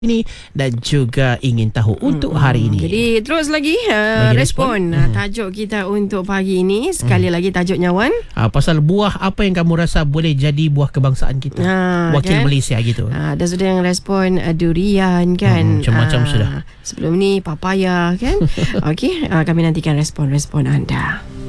ini dan juga ingin tahu untuk hari ini. Jadi terus lagi respon tajuk kita untuk pagi ini. Sekali lagi tajuknya Wan, pasal buah apa yang kamu rasa boleh jadi buah kebangsaan kita, wakil kan? Malaysia gitu. Ada sudah yang respon durian kan, macam-macam sudah. Sebelum ni papaya kan. Okey, kami nantikan respon-respon anda.